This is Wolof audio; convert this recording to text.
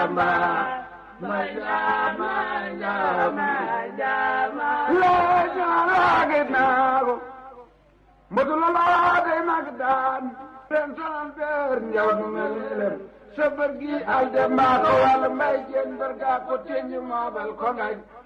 jamba ma jama jama jama la jara ginago modula la de magdan ren tan ber njaw melem sabar gi alde ma ko wal may jen barga ko tenni ma bal ko ngay